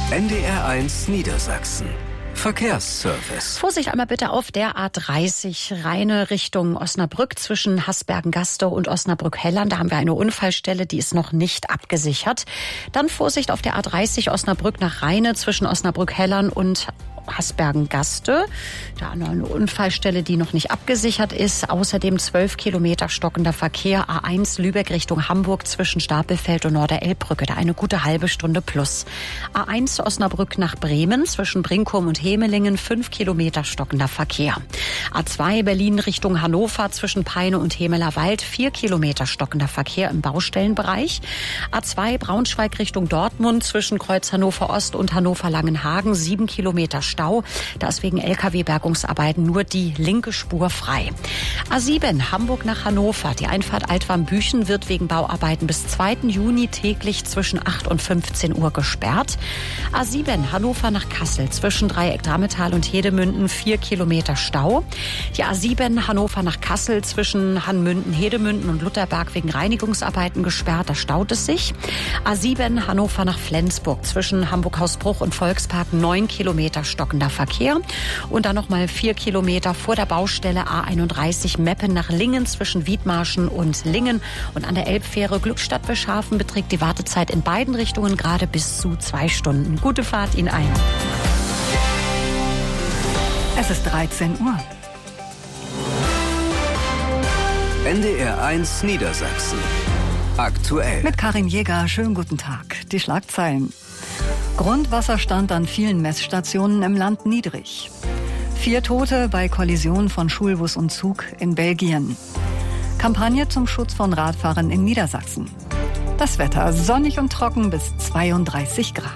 NDR1 Niedersachsen. Verkehrsservice. Vorsicht einmal bitte auf der A30 Rheine Richtung Osnabrück zwischen Hasbergen-Gastow und Osnabrück-Hellern. Da haben wir eine Unfallstelle, die ist noch nicht abgesichert. Dann Vorsicht auf der A30 Osnabrück nach Rheine zwischen Osnabrück-Hellern und Hasbergen-Gastow. Da noch eine Unfallstelle, die noch nicht abgesichert ist. Außerdem 12 Kilometer stockender Verkehr. A1 Lübeck Richtung Hamburg zwischen Stapelfeld und Norder-Elbbrücke. Da eine gute halbe Stunde plus. A1 Osnabrück nach Bremen zwischen Brinkum und Hemelingen 5 Kilometer stockender Verkehr. A2 Berlin Richtung Hannover zwischen Peine und Hemelerwald 4 Kilometer stockender Verkehr im Baustellenbereich. A2 Braunschweig Richtung Dortmund zwischen Kreuz Hannover Ost und Hannover Langenhagen 7 Kilometer Stau. Da ist wegen LKW-Bergungsarbeiten nur die linke Spur frei. A7 Hamburg nach Hannover. Die Einfahrt Altwarmbüchen wird wegen Bauarbeiten bis 2. Juni täglich zwischen 8 und 15 Uhr gesperrt. A7 Hannover nach Kassel zwischen Dreieck Dahmetal und Hedemünden 4 Kilometer Stau. Die A7 Hannover nach Kassel zwischen Hannmünden, Hedemünden und Lutherberg wegen Reinigungsarbeiten gesperrt. Da staut es sich. A7 Hannover nach Flensburg zwischen Hamburg-Hausbruch und Volkspark 9 Kilometer stockender Verkehr. Und dann nochmal 4 Kilometer vor der Baustelle A31 Meppen nach Lingen zwischen Wiedmarschen und Lingen. Und an der Elbfähre Glückstadt-Beschhafen beträgt die Wartezeit in beiden Richtungen gerade bis zu 2 Stunden. Gute Fahrt Ihnen allen. Es ist 13 Uhr. NDR1 Niedersachsen. Aktuell. Mit Karin Jäger, schönen guten Tag. Die Schlagzeilen. Grundwasserstand an vielen Messstationen im Land niedrig. 4 Tote bei Kollision von Schulbus und Zug in Belgien. Kampagne zum Schutz von Radfahrern in Niedersachsen. Das Wetter sonnig und trocken bis 32 Grad.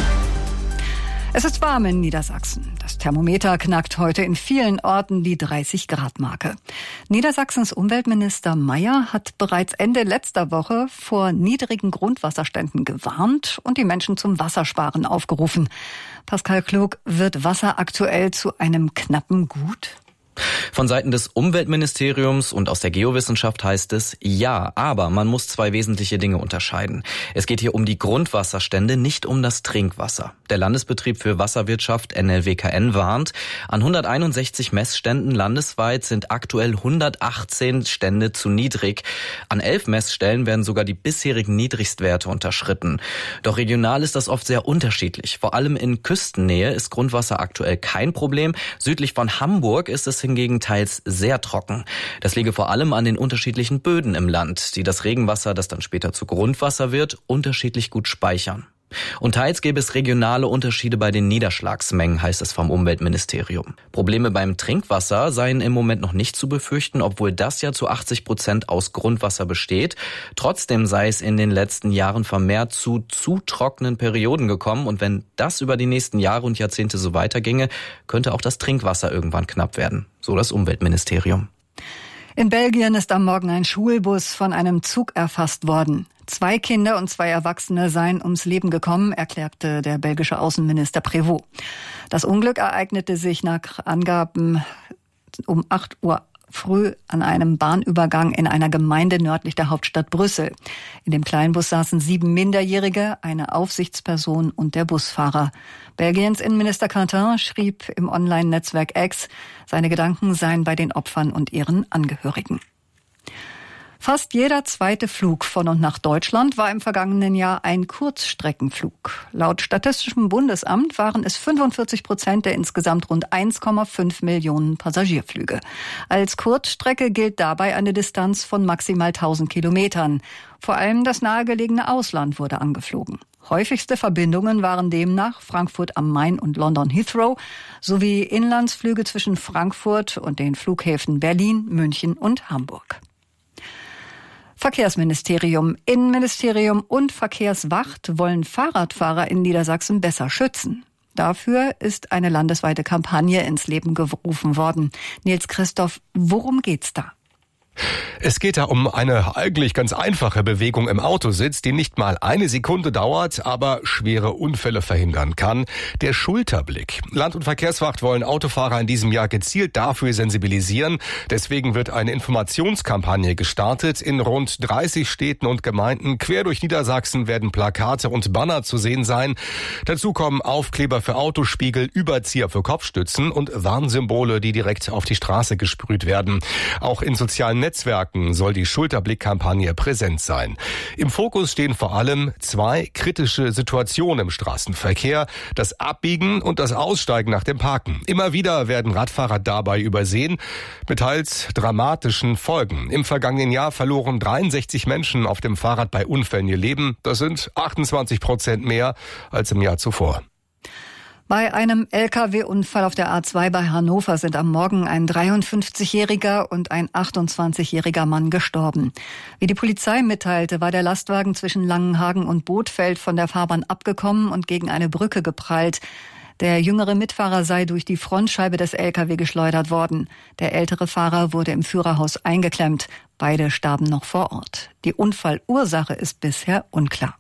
Es ist warm in Niedersachsen. Das Thermometer knackt heute in vielen Orten die 30-Grad-Marke. Niedersachsens Umweltminister Mayer hat bereits Ende letzter Woche vor niedrigen Grundwasserständen gewarnt und die Menschen zum Wassersparen aufgerufen. Pascal Klug, wird Wasser aktuell zu einem knappen Gut? Von Seiten des Umweltministeriums und aus der Geowissenschaft heißt es, ja, aber man muss 2 wesentliche Dinge unterscheiden. Es geht hier um die Grundwasserstände, nicht um das Trinkwasser. Der Landesbetrieb für Wasserwirtschaft NLWKN warnt, an 161 Messständen landesweit sind aktuell 118 Stände zu niedrig. An 11 Messstellen werden sogar die bisherigen Niedrigstwerte unterschritten. Doch regional ist das oft sehr unterschiedlich. Vor allem in Küstennähe ist Grundwasser aktuell kein Problem. Südlich von Hamburg ist es hingegen teils sehr trocken. Das liege vor allem an den unterschiedlichen Böden im Land, die das Regenwasser, das dann später zu Grundwasser wird, unterschiedlich gut speichern. Und teils gäbe es regionale Unterschiede bei den Niederschlagsmengen, heißt es vom Umweltministerium. Probleme beim Trinkwasser seien im Moment noch nicht zu befürchten, obwohl das ja zu 80% aus Grundwasser besteht. Trotzdem sei es in den letzten Jahren vermehrt zu trockenen Perioden gekommen. Und wenn das über die nächsten Jahre und Jahrzehnte so weiterginge, könnte auch das Trinkwasser irgendwann knapp werden. So das Umweltministerium. In Belgien ist am Morgen ein Schulbus von einem Zug erfasst worden. 2 Kinder und 2 Erwachsene seien ums Leben gekommen, erklärte der belgische Außenminister Prévost. Das Unglück ereignete sich nach Angaben um 8 Uhr früh an einem Bahnübergang in einer Gemeinde nördlich der Hauptstadt Brüssel. In dem Kleinbus saßen 7 Minderjährige, eine Aufsichtsperson und der Busfahrer. Belgiens Innenminister Quentin schrieb im Online-Netzwerk X, seine Gedanken seien bei den Opfern und ihren Angehörigen. Fast jeder zweite Flug von und nach Deutschland war im vergangenen Jahr ein Kurzstreckenflug. Laut Statistischem Bundesamt waren es 45% der insgesamt rund 1,5 Millionen Passagierflüge. Als Kurzstrecke gilt dabei eine Distanz von maximal 1000 Kilometern. Vor allem das nahegelegene Ausland wurde angeflogen. Häufigste Verbindungen waren demnach Frankfurt am Main und London Heathrow sowie Inlandsflüge zwischen Frankfurt und den Flughäfen Berlin, München und Hamburg. Verkehrsministerium, Innenministerium und Verkehrswacht wollen Fahrradfahrer in Niedersachsen besser schützen. Dafür ist eine landesweite Kampagne ins Leben gerufen worden. Nils Christoph, worum geht's da? Es geht da um eine eigentlich ganz einfache Bewegung im Autositz, die nicht mal eine Sekunde dauert, aber schwere Unfälle verhindern kann. Der Schulterblick. Land- und Verkehrswacht wollen Autofahrer in diesem Jahr gezielt dafür sensibilisieren. Deswegen wird eine Informationskampagne gestartet. In rund 30 Städten und Gemeinden quer durch Niedersachsen werden Plakate und Banner zu sehen sein. Dazu kommen Aufkleber für Autospiegel, Überzieher für Kopfstützen und Warnsymbole, die direkt auf die Straße gesprüht werden. Auch in sozialen Netzwerken soll die Schulterblick-Kampagne präsent sein. Im Fokus stehen vor allem 2 kritische Situationen im Straßenverkehr: das Abbiegen und das Aussteigen nach dem Parken. Immer wieder werden Radfahrer dabei übersehen, mit teils dramatischen Folgen. Im vergangenen Jahr verloren 63 Menschen auf dem Fahrrad bei Unfällen ihr Leben. Das sind 28% mehr als im Jahr zuvor. Bei einem Lkw-Unfall auf der A2 bei Hannover sind am Morgen ein 53-jähriger und ein 28-jähriger Mann gestorben. Wie die Polizei mitteilte, war der Lastwagen zwischen Langenhagen und Bothfeld von der Fahrbahn abgekommen und gegen eine Brücke geprallt. Der jüngere Mitfahrer sei durch die Frontscheibe des Lkw geschleudert worden. Der ältere Fahrer wurde im Führerhaus eingeklemmt. Beide starben noch vor Ort. Die Unfallursache ist bisher unklar.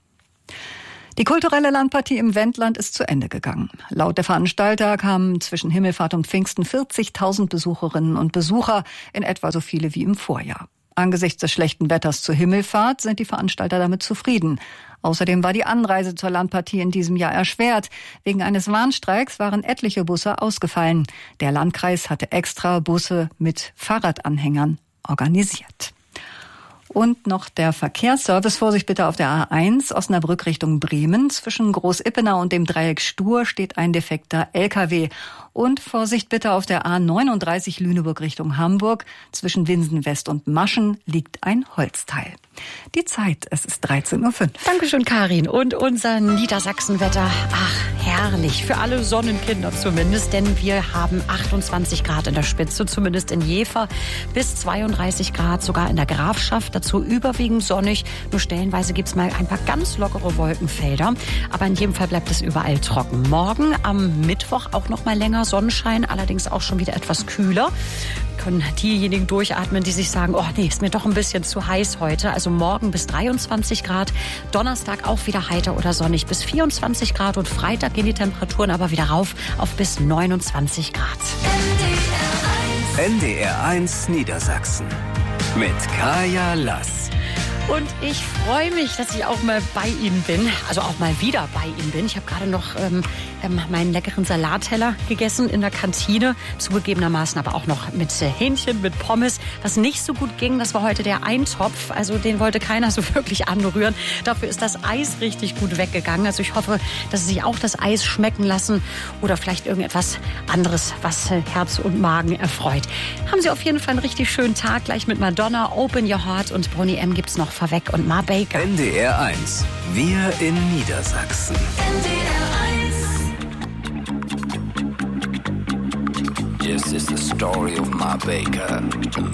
Die kulturelle Landpartie im Wendland ist zu Ende gegangen. Laut der Veranstalter kamen zwischen Himmelfahrt und Pfingsten 40.000 Besucherinnen und Besucher, in etwa so viele wie im Vorjahr. Angesichts des schlechten Wetters zur Himmelfahrt sind die Veranstalter damit zufrieden. Außerdem war die Anreise zur Landpartie in diesem Jahr erschwert. Wegen eines Warnstreiks waren etliche Busse ausgefallen. Der Landkreis hatte extra Busse mit Fahrradanhängern organisiert. Und noch der Verkehrsservice. Vorsicht bitte auf der A1 Osnabrück Richtung Bremen. Zwischen Groß-Ippenau und dem Dreieck Stur steht ein defekter LKW. Und Vorsicht bitte auf der A39 Lüneburg Richtung Hamburg. Zwischen Winsen West und Maschen liegt ein Holzteil. Die Zeit, es ist 13:05 Uhr. Dankeschön, Karin. Und unser Niedersachsenwetter, ach, herrlich. Für alle Sonnenkinder zumindest, denn wir haben 28 Grad in der Spitze, zumindest in Jever, bis 32 Grad sogar in der Grafschaft. Dazu überwiegend sonnig. Nur stellenweise gibt's mal ein paar ganz lockere Wolkenfelder. Aber in jedem Fall bleibt es überall trocken. Morgen am Mittwoch auch noch mal länger Sonnenschein, allerdings auch schon wieder etwas kühler. Können diejenigen durchatmen, die sich sagen, oh nee, ist mir doch ein bisschen zu heiß heute. Also morgen bis 23 Grad, Donnerstag auch wieder heiter oder sonnig bis 24 Grad und Freitag gehen die Temperaturen aber wieder rauf auf bis 29 Grad. NDR1 Niedersachsen mit Kaya Lass. Und ich freue mich, dass ich auch mal bei Ihnen bin, also auch mal wieder bei Ihnen bin. Ich habe gerade noch meinen leckeren Salatteller gegessen in der Kantine, zugegebenermaßen aber auch noch mit Hähnchen, mit Pommes. Was nicht so gut ging, das war heute der Eintopf, also den wollte keiner so wirklich anrühren. Dafür ist das Eis richtig gut weggegangen. Also ich hoffe, dass Sie sich auch das Eis schmecken lassen oder vielleicht irgendetwas anderes, was Herz und Magen erfreut. Haben Sie auf jeden Fall einen richtig schönen Tag, gleich mit Madonna, Open Your Heart und Boney M. gibt's noch vorweg und Ma Baker. NDR1, wir in Niedersachsen. NDR1. This is the story of Ma Baker.